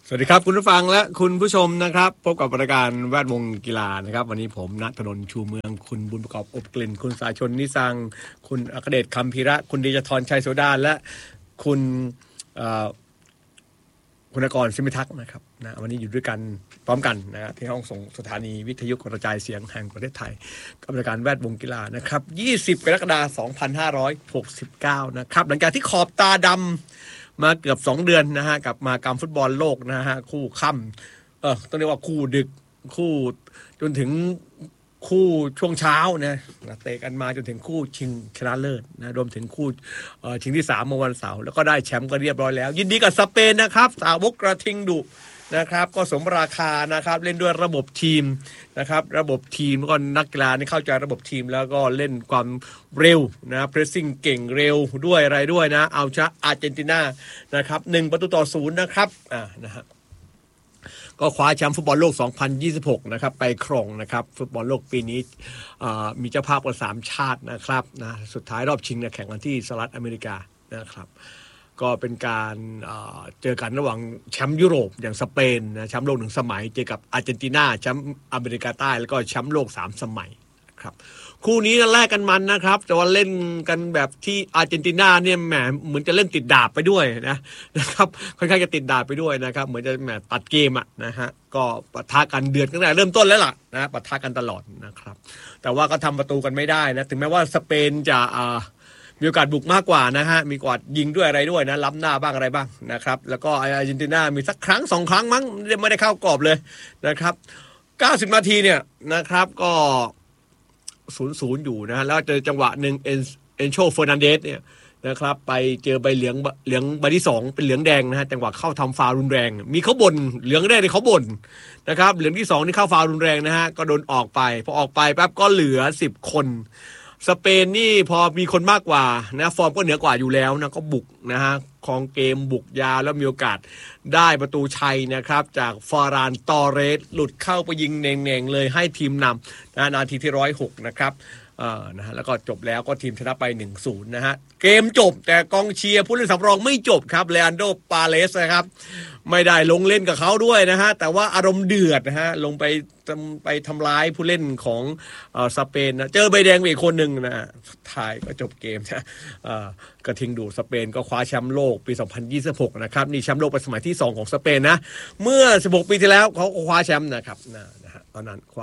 สวัสดีครับคุณผู้ฟังและคุณผู้ชมนะครับพบกับรายการแวดวงกีฬานะครับวันนี้ผมณธนนท์ชูเมืองคุณบุญประกอบอบกลิ่นคุณสายชนนิสังคุณอัครเดชคำพีระคุณดิจทรชัยโสดาและคุณคุณกรสิมิทักษ์นะครับนะวันนี้อยู่ด้วยกันพร้อมกันนะที่ห้องส่งสถานีวิทยุกระจายเสียงแห่งประเทศไทยกับรายการแวดวงกีฬานะครับ20กรกฎาคม2569นะครับหลังจากที่ขอบตาดำมาเกือบ2เดือนนะฮะกับมากรรมฟุตบอลโลกนะฮะคู่ค่ำต้องเรียกว่าคู่ดึกคู่จนถึงคู่ช่วงเช้านะเตะกันมาจนถึงคู่ชิงชนะเลิศนะรวมถึงคู่ชิงที่3เมื่อวันเสาร์แล้วก็ได้แชมป์ก็เรียบร้อยแล้วยินดีกับสเปนนะครับสาวกกระทิงดุนะครับก็สมราคานะครับเล่นด้วยระบบทีมนะครับระบบทีมก็นักกีฬานี่เข้าใจระบบทีมแล้วก็เล่นความเร็วนะเพรสซิ่งเก่งเร็วด้วยอะไรด้วยนะเอาชนะอาร์เจนตินานะครับ1-0นะครับนะฮะก็คว้าแชมป์ฟุตบอลโลก2026นะครับไปครองนะครับฟุตบอลโลกปีนี้มีเจ้าภาพกัน3ชาตินะครับนะสุดท้ายรอบชิงเนี่ยแข่งกันที่สหรัฐอเมริกานะครับก็เป็นการเจอกันระหว่างแชมป์ยุโรปอย่างสเปนนะแชมป์โลก1สมัยเจอกับอาร์เจนตินาแชมป์อเมริกาใต้แล้วก็แชมป์โลก3สมัยครับคู่นี้แลกกันมันนะครับแต่ว่าเล่นกันแบบที่อาร์เจนตินาเนี่ยแหมเหมือนจะเล่นติดดาบไปด้วยนะครับค่อนข้างจะติดดาบไปด้วยนะครับเหมือนจะแหมตัดเกมนะฮะก็ปะทะกันเดือดตั้งแต่เริ่มต้นแล้วล่ะนะปะทะกันตลอดนะครับแต่ว่าก็ทำประตูกันไม่ได้นะถึงแม้ว่าสเปนจะมีโอกาสบุกมากกว่านะฮะมีกว่ายิงด้วยอะไรด้วยนะล้ำหน้าบ้างอะไรบ้างนะครับแล้วก็อาร์เจนตินามีสักครั้ง2ครั้งมั้งไม่ได้เข้ากรอบเลยนะครับ90นาทีเนี่ยนะครับก็0-0อยู่นะแล้วเจอจังหวะหนึ่งเอนโชเฟอร์นันเดสเนี่ยนะครับไปเจอใบเหลืองใบที่2เป็นเหลืองแดงนะฮะจังหวะเข้าทำฟาวล์รุนแรงมีเขาบ่นเหลืองแรกเนี่ยเขาบ่นนะครับเหลืองที่2นี่เข้าฟาวล์รุนแรงนะฮะก็โดนออกไปพอออกไปแป๊บก็เหลือ10คนสเปนนี่พอมีคนมากกว่านะฟอร์มก็เหนือกว่าอยู่แล้วนะก็บุกนะฮะครองเกมบุกยาวแล้วมีโอกาสได้ประตูชัยนะครับจากฟอรานตอเรสหลุดเข้าไปยิงเน่งๆเลยให้ทีมนำนาทีที่106นะครับนะฮะแล้วก็จบแล้วก็ทีมชนะไป 1-0 นะฮะเกมจบแต่กองเชียร์ผู้เล่นสำรองไม่จบครับเลอันโดปาเลสนะครับไม่ได้ลงเล่นกับเขาด้วยนะฮะแต่ว่าอารมณ์เดือดนะฮะลงไปทำร้ายผู้เล่นของสเปนนะเจอใบแดงอีกคนหนึ่งนะท้ายก็จบเกมนะกระทิงดูสเปนก็คว้าแชมป์โลกปี2026นะครับนี่แชมป์โลกเป็นสมัยที่2ของสเปนนะเมื่อ16ปีที่แล้วเขาคว้าแชมป์นะครับนะฮะตอนนั้น